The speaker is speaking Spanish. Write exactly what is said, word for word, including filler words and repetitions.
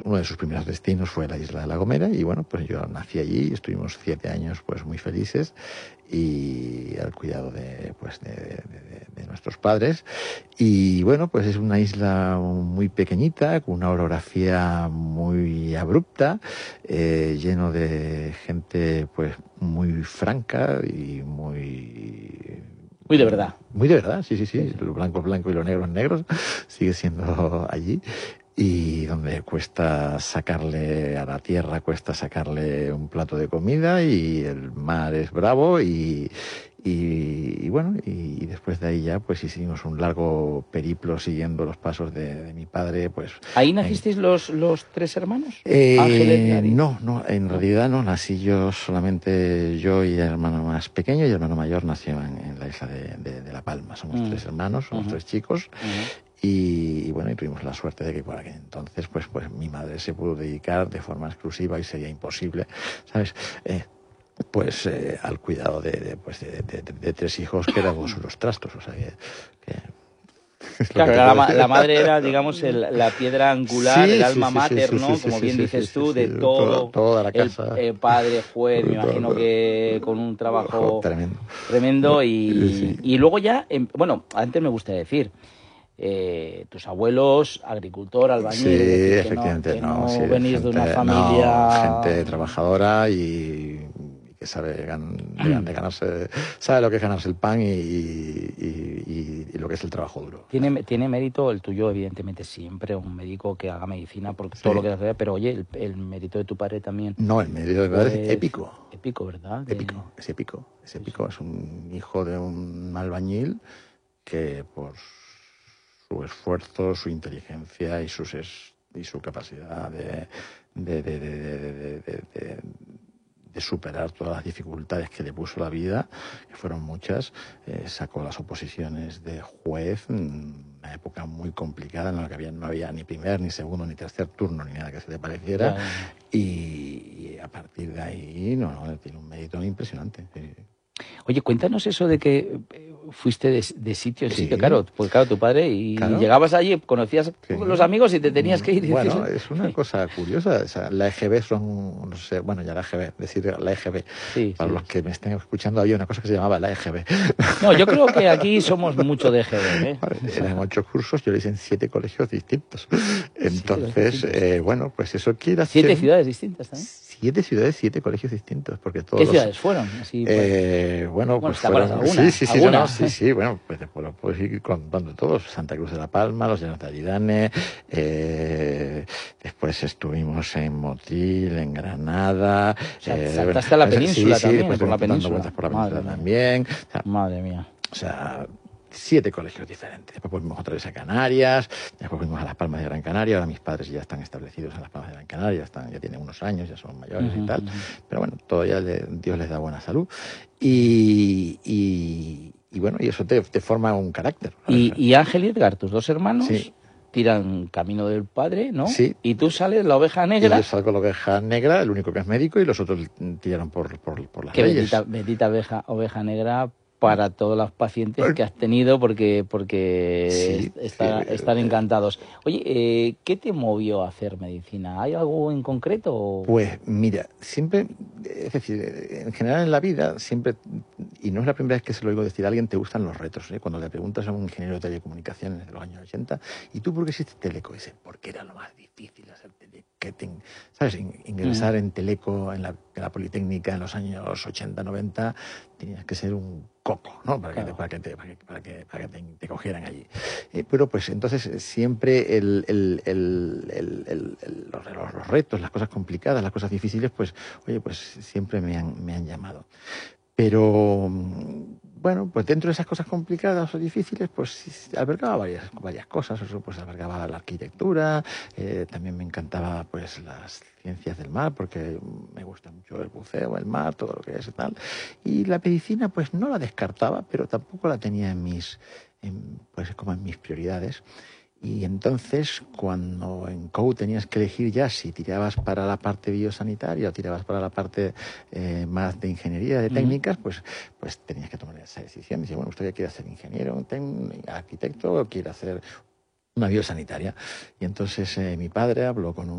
uno de sus primeros destinos fue la isla de La Gomera y bueno, pues yo nací allí, estuvimos siete años pues muy felices y al cuidado de, pues, de, de, de nuestros padres. Y bueno, pues es una isla muy pequeñita, con una orografía muy abrupta, eh, lleno de gente pues muy franca y muy... Muy de verdad. Muy de verdad, sí, sí, sí. Sí, sí. Lo blanco es blanco y lo negro es negro. Sigue siendo allí. Y donde cuesta sacarle a la tierra, cuesta sacarle un plato de comida y el mar es bravo y, y, y bueno, y, y después de ahí ya pues hicimos un largo periplo siguiendo los pasos de, de mi padre. Pues ¿Ahí nacisteis en, los, los tres hermanos? eh, Ángel, Edgar y... no, no, en ¿No? realidad no, nací yo solamente yo y el hermano más pequeño y el hermano mayor nació en, en la isla de, de, de La Palma. Somos Uh-huh. tres hermanos, somos Uh-huh. tres chicos. Uh-huh. Y, y bueno, y tuvimos la suerte de que por aquel entonces pues, pues mi madre se pudo dedicar de forma exclusiva y sería imposible, ¿sabes? Eh, pues eh, al cuidado de, de, pues, de, de, de, de tres hijos que éramos unos trastos, o sea que... que Claro, la, ma la madre era, digamos, el, la piedra angular, sí, el alma sí, mater, sí, sí, ¿no? Sí, Como sí, bien sí, dices sí, tú, sí, de sí, todo. Toda la casa. El, el padre fue, me imagino todo, que con un trabajo tremendo. tremendo. Y, sí. y luego ya, bueno, antes me gusta decir, eh, tus abuelos, agricultor, albañil, sí, es decir, que efectivamente, no, que no, no sí, venís gente, de una familia... No, gente trabajadora y... que sabe gan de, de ganarse, sabe lo que es ganarse el pan y, y, y, y lo que es el trabajo duro. Tiene, tiene mérito el tuyo, evidentemente, siempre un médico que haga medicina, por sí. todo lo que hace, pero oye, el, el mérito de tu padre también. No, el mérito de mi padre pues, es épico. Épico, ¿verdad? De... Épico, es épico, es épico. Sí, sí. Es un hijo de un albañil que por su esfuerzo, su inteligencia y, sus es, y su capacidad de, de, de, de, de, de, de, de de superar todas las dificultades que le puso la vida, que fueron muchas, eh, sacó las oposiciones de juez, en una época muy complicada en la que había, no había ni primer, ni segundo, ni tercer turno, ni nada que se le pareciera, yeah. y, y a partir de ahí, no, no, tiene un mérito impresionante. Sí. Oye, cuéntanos eso de que fuiste de, de sitio en sí. sitio, claro, pues claro, tu padre, y claro. llegabas allí, conocías sí. los amigos y te tenías que ir. Y bueno, decir... es una sí. cosa curiosa, o sea, la E G B son, no sé, bueno, ya la E G B, decir la E G B, sí, para sí, los que me estén escuchando había una cosa que se llamaba la E G B. No, yo creo que aquí somos mucho de E G B, ¿eh? Vale, eran ocho cursos, yo lo hice en siete colegios distintos. Entonces, distintos. Eh, bueno, pues eso quiere hacer... ¿Siete ciudades distintas también? Siete ciudades, siete colegios distintos, porque todos ¿Qué los... ciudades fueron? Así, pues... eh, bueno, bueno, pues fueron... alguna, sí, sí, sí, alguna. No, sí, sí, bueno, pues después lo puedo ir contando todos. Santa Cruz de la Palma, los Llanos de Aridane, eh, después estuvimos en Motril, en Granada... O sea, eh, saltaste a la península sí, también, sí, después por la dando península. vueltas por la Madre península mía. también. O sea, Madre mía. O sea... siete colegios diferentes. Después volvimos otra vez a Canarias, después volvimos a Las Palmas de Gran Canaria. Ahora mis padres ya están establecidos en Las Palmas de Gran Canaria, ya, están, ya tienen unos años, ya son mayores uh-huh, y tal. Uh-huh. Pero bueno, todavía le, Dios les da buena salud. Y, y, y bueno, y eso te, te forma un carácter. ¿Y, y Ángel y Edgar, tus dos hermanos? Sí. Tiran camino del padre, ¿no? Sí. Y tú sales la oveja negra. Y yo salgo la oveja negra, el único que es médico, y los otros tiraron por, por, por las Qué leyes. bendita, bendita oveja, oveja negra para todos los pacientes que has tenido, porque porque sí, está, sí, están eh, encantados. Oye, eh, ¿qué te movió a hacer medicina? ¿Hay algo en concreto? Pues mira, siempre, es decir, en general en la vida, siempre, y no es la primera vez que se lo oigo decir a alguien, te gustan los retos, ¿eh? Cuando le preguntas a un ingeniero de telecomunicaciones de los años ochenta, ¿y tú por qué hiciste Teleco? Dice, porque era lo más difícil hacer Teleco. ¿Sabes? Ingresar mm. en Teleco, en la, en la Politécnica en los años ochenta, noventa, tenías que ser un coco, ¿no? Para, claro. que, te, para, que, te, para, que, para, que, para que te, te cogieran allí. Eh, pero pues entonces siempre el, el, el, el, el, el, los, los retos, las cosas complicadas, las cosas difíciles, pues, oye, pues siempre me han, me han llamado. Pero, bueno, pues dentro de esas cosas complicadas o difíciles, pues albergaba varias, varias cosas. Eso pues albergaba la arquitectura, eh, también me encantaba pues las ciencias del mar, porque me gusta mucho el buceo, el mar, todo lo que es y tal. Y la medicina, pues no la descartaba, pero tampoco la tenía en mis, en, pues como en mis prioridades. Y entonces, cuando en C O U tenías que elegir ya si tirabas para la parte biosanitaria o tirabas para la parte eh, más de ingeniería, de técnicas, mm. pues, pues tenías que tomar esa decisión. Dice, bueno, ¿usted ya quiere ser ingeniero, un arquitecto o quiere hacer una biosanitaria? Y entonces eh, mi padre habló con un